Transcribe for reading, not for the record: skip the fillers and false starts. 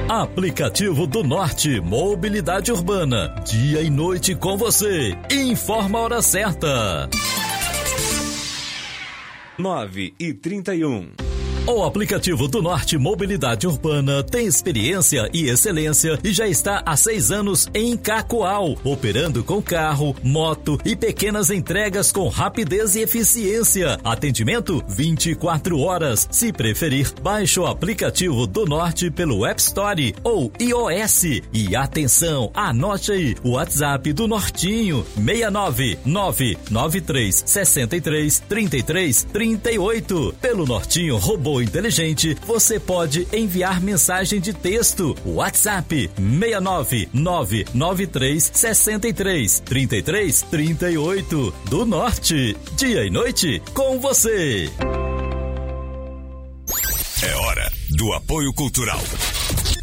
Aplicativo do Norte, mobilidade urbana, dia e noite com você. Informa a hora certa. 9h31. O aplicativo do Norte Mobilidade Urbana tem experiência e excelência e já está há 6 anos em Cacoal, operando com carro, moto e pequenas entregas com rapidez e eficiência. Atendimento 24 horas. Se preferir, baixe o aplicativo do Norte pelo App Store ou iOS. E atenção, anote aí o WhatsApp do Nortinho, 69993633338. Pelo Nortinho Robô Inteligente, você pode enviar mensagem de texto. WhatsApp 69993633338. Do Norte, dia e noite com você. É hora do apoio cultural.